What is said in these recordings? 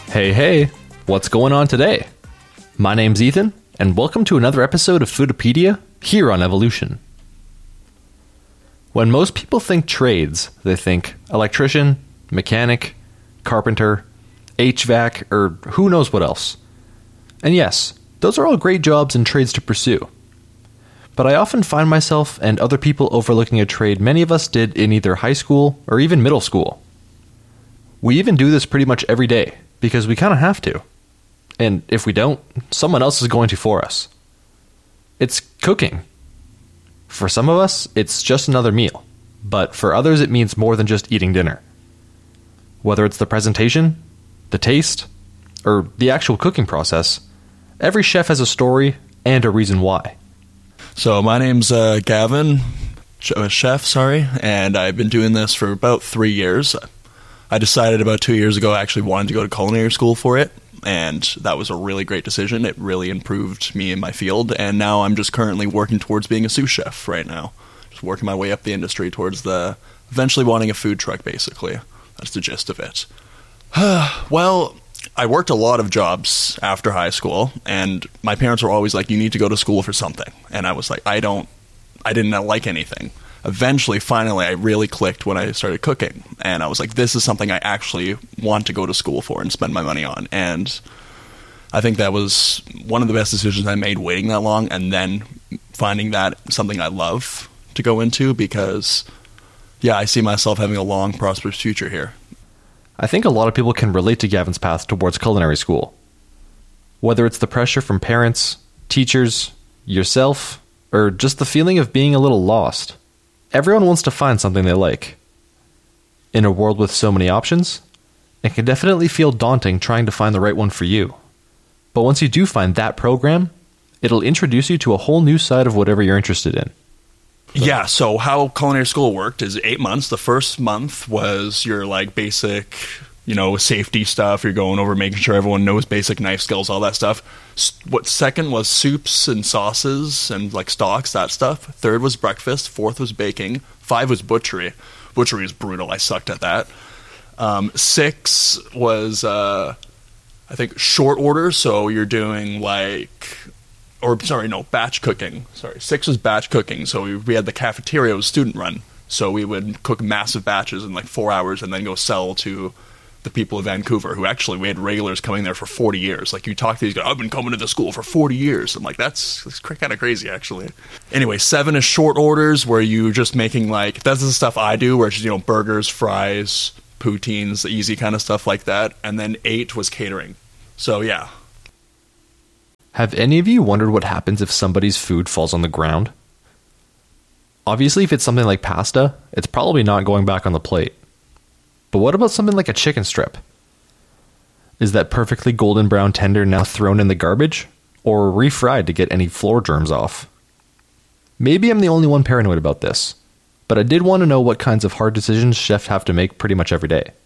Hey, what's going on today? My name's Ethan, and welcome to another episode of Foodipedia here on Evolution. When most people think trades, they think electrician, mechanic, carpenter, HVAC, or who knows what else. And yes, those are all great jobs and trades to pursue. But I often find myself and other people overlooking a trade many of us did in either high school or even middle school. We even do this pretty much every day, because we kind of have to. And if we don't, someone else is going to for us. It's cooking. For some of us, it's just another meal. But for others, it means more than just eating dinner. Whether it's the presentation, the taste, or the actual cooking process, every chef has a story and a reason why. So my name's Gavin, chef, and I've been doing this for about 3 years. I decided about 2 years ago I actually wanted to go to culinary school for it, and that was a really great decision. It really improved me in my field, and now I'm just currently working towards being a sous chef right now. Just working my way up the industry towards eventually wanting a food truck, basically. That's the gist of it. Well, I worked a lot of jobs after high school, and my parents were always like, you need to go to school for something. And I was like, I didn't like anything. Eventually, finally, I really clicked when I started cooking. And I was like, this is something I actually want to go to school for and spend my money on. And I think that was one of the best decisions I made, waiting that long and then finding that something I love to go into, because, yeah, I see myself having a long, prosperous future here. I think a lot of people can relate to Gavin's path towards culinary school. Whether it's the pressure from parents, teachers, yourself, or just the feeling of being a little lost. Everyone wants to find something they like. In a world with so many options, it can definitely feel daunting trying to find the right one for you. But once you do find that program, it'll introduce you to a whole new side of whatever you're interested in. Yeah, so how culinary school worked is 8 months. The first month was your basic, safety stuff. You're going over making sure everyone knows basic knife skills, all that stuff. What second was soups and sauces and stocks, that stuff. Third was breakfast. Fourth was baking. 5 was butchery. Butchery is brutal. I sucked at that. 6 was, I think, short order. So you're doing batch cooking. 6 was batch cooking. So we had the cafeteria, it was student run. So we would cook massive batches in 4 hours and then go sell to the people of Vancouver, who actually, we had regulars coming there for 40 years. You talk to these guys, I've been coming to the school for 40 years. I'm like, that's kind of crazy, actually. Anyway, 7 is short orders, where you just making, that's the stuff I do, where it's just, burgers, fries, poutines, the easy kind of stuff like that. And then 8 was catering. So, yeah. Have any of you wondered what happens if somebody's food falls on the ground? Obviously, if it's something like pasta, it's probably not going back on the plate. But what about something like a chicken strip? Is that perfectly golden brown tender now thrown in the garbage, or refried to get any floor germs off? Maybe I'm the only one paranoid about this, but I did want to know what kinds of hard decisions chefs have to make pretty much every day.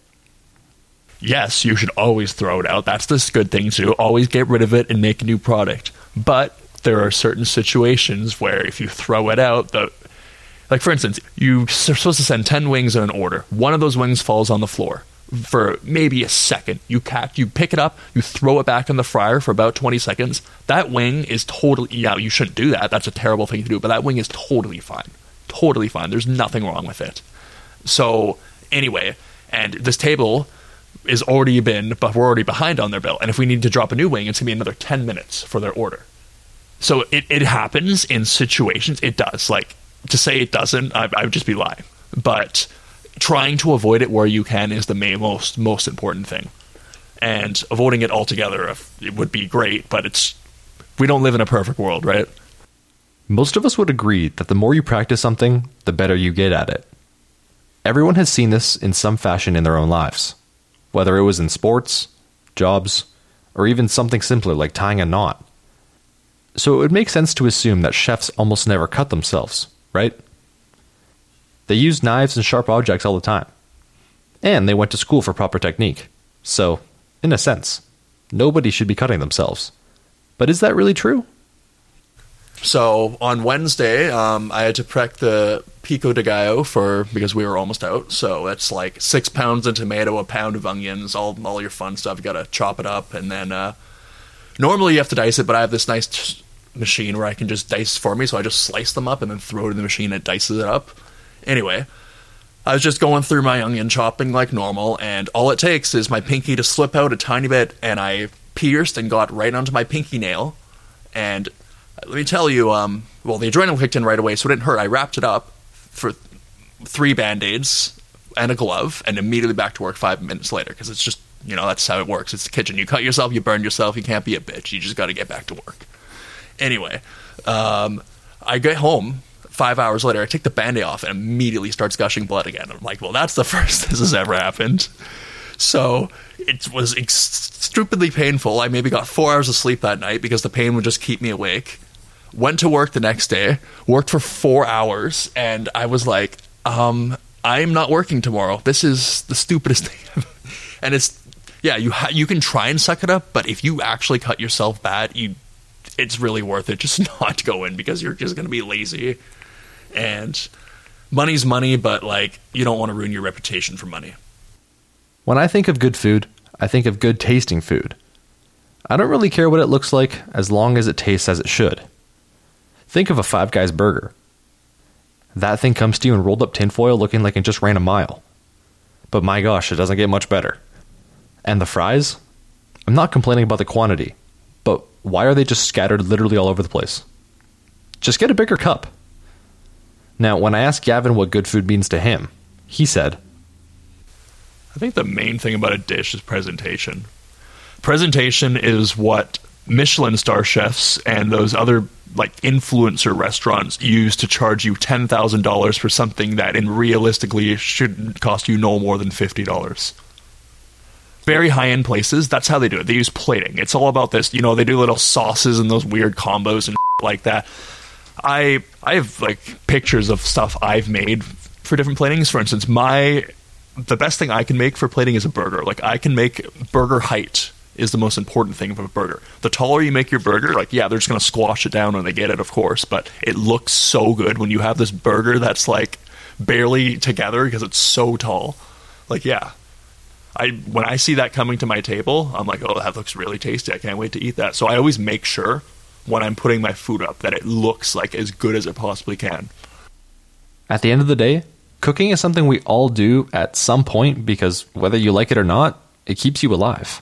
Yes, you should always throw it out. That's the good thing to do. Always get rid of it and make a new product. But there are certain situations where if you throw it out, for instance, you're supposed to send 10 wings in an order. One of those wings falls on the floor for maybe a second. You pick it up, you throw it back in the fryer for about 20 seconds. That wing is totally, you shouldn't do that. That's a terrible thing to do, but that wing is totally fine. Totally fine. There's nothing wrong with it. So, anyway, and this table is but we're already behind on their bill. And if we need to drop a new wing, it's going to be another 10 minutes for their order. So it happens in situations. It does. To say it doesn't, I would just be lying. But trying to avoid it where you can is the most important thing. And avoiding it altogether, it would be great, but we don't live in a perfect world, right? Most of us would agree that the more you practice something, the better you get at it. Everyone has seen this in some fashion in their own lives, whether it was in sports, jobs, or even something simpler like tying a knot. So it would make sense to assume that chefs almost never cut themselves, right? They use knives and sharp objects all the time. And they went to school for proper technique. So, in a sense, nobody should be cutting themselves. But is that really true? So, on Wednesday, I had to prep the pico de gallo because we were almost out. So it's like 6 pounds of tomato, a pound of onions, all your fun stuff. You got to chop it up, and then normally you have to dice it, but I have this nice machine where I can just dice for me. So I just slice them up and then throw it in the machine. It dices it up. Anyway, I was just going through my onion chopping like normal, and all it takes is my pinky to slip out a tiny bit, and I pierced and got right onto my pinky nail. And let me tell you, the adrenaline kicked in right away, so it didn't hurt. I wrapped it up for 3 Band-Aids and a glove, and immediately back to work 5 minutes later, because it's just, that's how it works. It's the kitchen. You cut yourself, you burn yourself, you can't be a bitch. You just got to get back to work. Anyway, I get home 5 hours later, I take the Band-Aid off, and immediately starts gushing blood again. I'm like, well, that's the first this has ever happened. So it was stupidly painful. I maybe got 4 hours of sleep that night because the pain would just keep me awake. Went to work the next day, worked for 4 hours, and I was like, I'm not working tomorrow. This is the stupidest thing. And it's, you can try and suck it up, but if you actually cut yourself bad, it's really worth it just not to go in, because you're just going to be lazy. And money's money, but you don't want to ruin your reputation for money. When I think of good food, I think of good tasting food. I don't really care what it looks like as long as it tastes as it should. Think of a Five Guys burger. That thing comes to you in rolled up tinfoil looking like it just ran a mile. But my gosh, it doesn't get much better. And the fries? I'm not complaining about the quantity, but why are they just scattered literally all over the place? Just get a bigger cup. Now, when I asked Gavin what good food means to him, he said, I think the main thing about a dish is presentation. Presentation is what Michelin star chefs and those other influencer restaurants use to charge you $10,000 for something that realistically should cost you no more than $50. Very high-end places, that's how they do it. They use plating. It's all about this. They do little sauces and those weird combos and like that. I have pictures of stuff I've made for different platings. For instance, the best thing I can make for plating is a burger. I can make burger height is the most important thing of a burger. The taller you make your burger, they're just going to squash it down when they get it, of course, but it looks so good when you have this burger that's barely together because it's so tall. When I see that coming to my table, I'm like, oh, that looks really tasty. I can't wait to eat that. So I always make sure when I'm putting my food up that it looks as good as it possibly can. At the end of the day, cooking is something we all do at some point because whether you like it or not, it keeps you alive.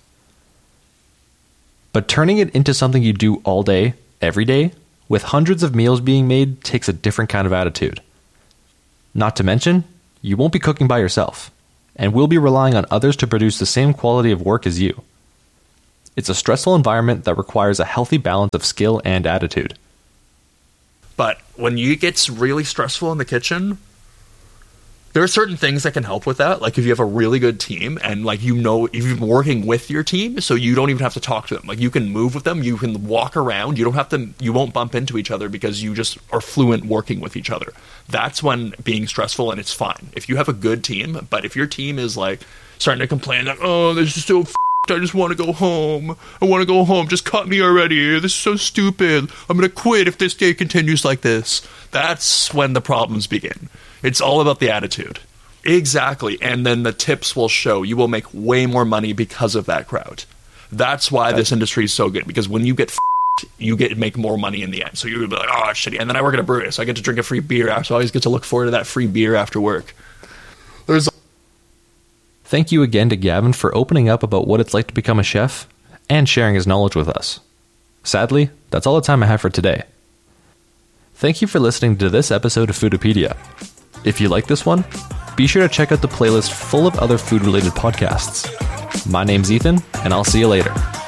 But turning it into something you do all day, every day, with hundreds of meals being made takes a different kind of attitude. Not to mention, you won't be cooking by yourself, and will be relying on others to produce the same quality of work as you. It's a stressful environment that requires a healthy balance of skill and attitude. But when it gets really stressful in the kitchen, there are certain things that can help with that. If you have a really good team and you've been working with your team, so you don't even have to talk to them. You can move with them, you can walk around, you won't bump into each other because you just are fluent working with each other. That's when being stressful, and it's fine. If you have a good team, but if your team is starting to complain oh, this is so I just want to go home. I want to go home. Just cut me already. This is so stupid. I'm going to quit if this day continues like this. That's when the problems begin. It's all about the attitude. Exactly. And then the tips will show. You will make way more money because of that crowd. That's why this industry is so good. Because when you get you make more money in the end. So you're going to be like, oh, shitty. And then I work at a brewery, so I get to drink a free beer. So I always get to look forward to that free beer after work. Thank you again to Gavin for opening up about what it's like to become a chef and sharing his knowledge with us. Sadly, that's all the time I have for today. Thank you for listening to this episode of Foodipedia. If you like this one, be sure to check out the playlist full of other food-related podcasts. My name's Ethan, and I'll see you later.